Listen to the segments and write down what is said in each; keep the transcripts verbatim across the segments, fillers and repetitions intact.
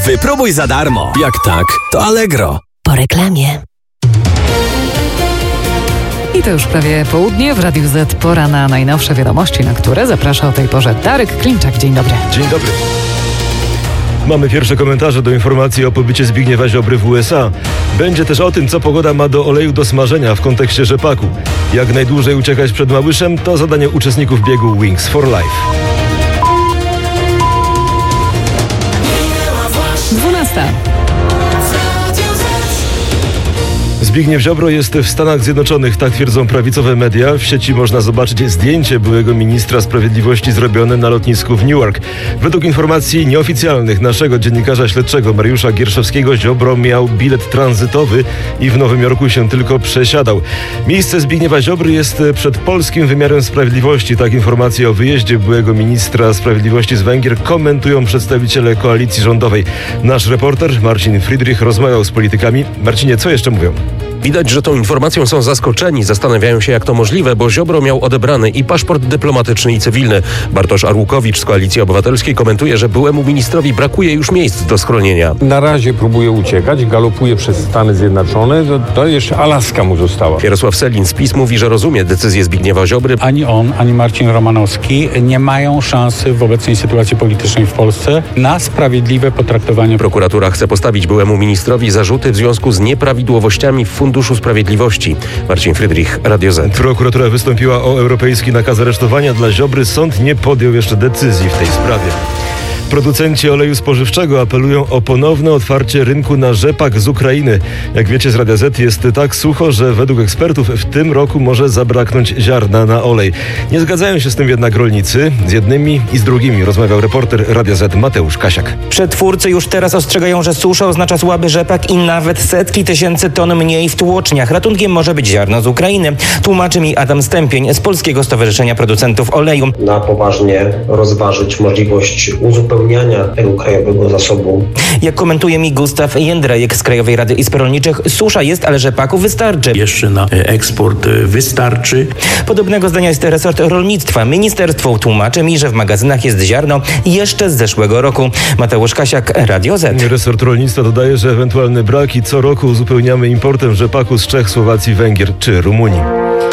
Wypróbuj za darmo. Jak tak, to Allegro. Po reklamie. I to już prawie południe w Radiu Z. Pora na najnowsze wiadomości, na które zaprasza o tej porze Darek Klimczak. Dzień dobry. Dzień dobry. Mamy pierwsze komentarze do informacji o pobycie Zbigniewa Ziobry w U S A. Będzie też o tym, co pogoda ma do oleju do smażenia w kontekście rzepaku. Jak najdłużej uciekać przed małyszem, to zadanie uczestników biegu Wings for Life. dwunasta. Zbigniew Ziobro jest w Stanach Zjednoczonych, tak twierdzą prawicowe media. W sieci można zobaczyć zdjęcie byłego ministra sprawiedliwości zrobione na lotnisku w Newark. Według informacji nieoficjalnych naszego dziennikarza śledczego Mariusza Gierszewskiego Ziobro miał bilet tranzytowy i w Nowym Jorku się tylko przesiadał. Miejsce Zbigniewa Ziobry jest przed polskim wymiarem sprawiedliwości. Tak informacje o wyjeździe byłego ministra sprawiedliwości z Węgier komentują przedstawiciele koalicji rządowej. Nasz reporter Marcin Friedrich rozmawiał z politykami. Marcinie, co jeszcze mówią? Widać, że tą informacją są zaskoczeni. Zastanawiają się, jak to możliwe, bo Ziobro miał odebrany i paszport dyplomatyczny i cywilny. Bartosz Arłukowicz z Koalicji Obywatelskiej komentuje, że byłemu ministrowi brakuje już miejsc do schronienia. Na razie próbuje uciekać, galopuje przez Stany Zjednoczone. To, to jeszcze Alaska mu została. Jarosław Sellin z PiS mówi, że rozumie decyzję Zbigniewa Ziobry. Ani on, ani Marcin Romanowski nie mają szansy w obecnej sytuacji politycznej w Polsce na sprawiedliwe potraktowanie. Prokuratura chce postawić byłemu ministrowi zarzuty w związku z nieprawidłowościami w Funduszu Sprawiedliwości. Marcin Friedrich, Radio Z. Prokuratura wystąpiła o europejski nakaz aresztowania dla Ziobry. Sąd nie podjął jeszcze decyzji w tej sprawie. Producenci oleju spożywczego apelują o ponowne otwarcie rynku na rzepak z Ukrainy. Jak wiecie z Radia Z jest tak sucho, że według ekspertów w tym roku może zabraknąć ziarna na olej. Nie zgadzają się z tym jednak rolnicy. Z jednymi i z drugimi rozmawiał reporter Radia Z Mateusz Kasiak. Przetwórcy już teraz ostrzegają, że susza oznacza słaby rzepak i nawet setki tysięcy ton mniej w tłoczniach. Ratunkiem może być ziarno z Ukrainy. Tłumaczy mi Adam Stępień z Polskiego Stowarzyszenia Producentów Oleju. Na poważnie rozważyć możliwość uzupełnienia tego krajowego zasobu. Jak komentuje mi Gustaw Jędrajek z Krajowej Rady Izb Rolniczych, susza jest, ale rzepaku wystarczy. Jeszcze na eksport wystarczy. Podobnego zdania jest resort rolnictwa. Ministerstwo tłumaczy mi, że w magazynach jest ziarno jeszcze z zeszłego roku. Mateusz Kasiak, Radio Z. Resort rolnictwa dodaje, że ewentualne braki co roku uzupełniamy importem rzepaku z Czech, Słowacji, Węgier czy Rumunii.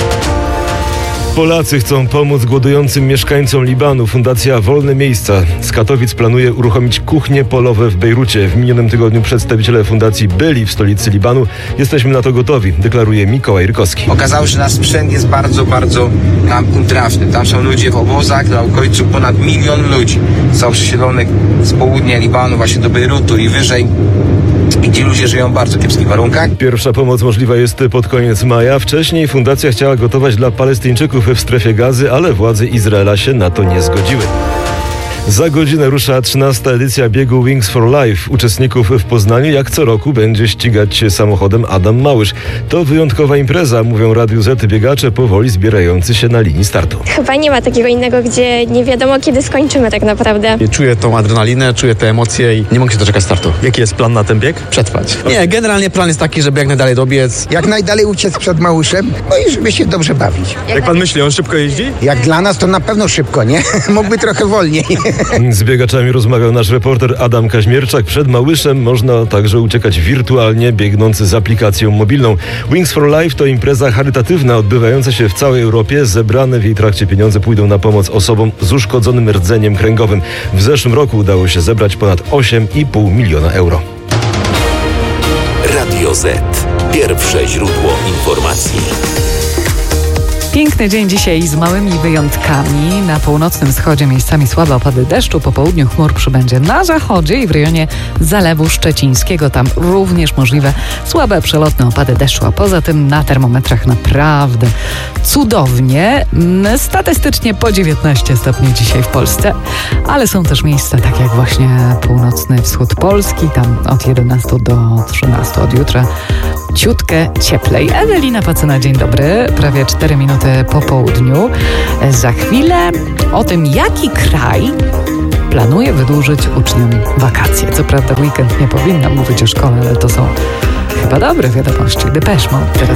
Polacy chcą pomóc głodującym mieszkańcom Libanu. Fundacja Wolne Miejsca z Katowic planuje uruchomić kuchnie polowe w Bejrucie. W minionym tygodniu przedstawiciele fundacji byli w stolicy Libanu. Jesteśmy na to gotowi, deklaruje Mikołaj Rykowski. Okazało się, że nasz sprzęt jest bardzo, bardzo nam trafny. Tam są ludzie w obozach, na okolicu ponad milion ludzi. Są przesiedlonych z południa Libanu właśnie do Bejrutu i wyżej, gdzie ludzie żyją w bardzo kiepskich warunkach. Pierwsza pomoc możliwa jest pod koniec maja. Wcześniej fundacja chciała gotować dla Palestyńczyków w strefie Gazy, ale władze Izraela się na to nie zgodziły. Za godzinę rusza trzynasta edycja biegu Wings for Life. Uczestników w Poznaniu jak co roku będzie ścigać się samochodem Adam Małysz. To wyjątkowa impreza, mówią Radiu Z biegacze powoli zbierający się na linii startu. Chyba nie ma takiego innego, gdzie nie wiadomo kiedy skończymy tak naprawdę. Czuję tą adrenalinę, czuję te emocje i nie mogę się doczekać startu. Jaki jest plan na ten bieg? Przetrwać. Nie, generalnie plan jest taki, żeby jak najdalej dobiec. Jak najdalej uciec przed Małyszem, no i żeby się dobrze bawić. Jak pan myśli, on szybko jeździ? Jak dla nas to na pewno szybko, nie? Mógłby trochę wolniej. Z biegaczami rozmawiał nasz reporter Adam Kaźmierczak. Przed Małyszem można także uciekać wirtualnie, biegnąc z aplikacją mobilną. Wings for Life to impreza charytatywna odbywająca się w całej Europie. Zebrane w jej trakcie pieniądze pójdą na pomoc osobom z uszkodzonym rdzeniem kręgowym. W zeszłym roku udało się zebrać ponad osiem i pół miliona euro. Radio Z. Pierwsze źródło informacji. Piękny dzień dzisiaj z małymi wyjątkami. Na północnym wschodzie miejscami słabe opady deszczu, po południu chmur przybędzie na zachodzie i w rejonie Zalewu Szczecińskiego. Tam również możliwe słabe przelotne opady deszczu, a poza tym na termometrach naprawdę cudownie. Statystycznie po dziewiętnaście stopni dzisiaj w Polsce, ale są też miejsca takie jak właśnie północny wschód Polski, tam od jedenastu do trzynastu od jutra ciutkę cieplej. Ewelina Pacyna, dzień dobry. Prawie cztery minuty po południu. Za chwilę o tym, jaki kraj planuje wydłużyć uczniom wakacje. Co prawda w weekend nie powinnam mówić o szkole, ale to są chyba dobre wiadomości. Depeche Mode teraz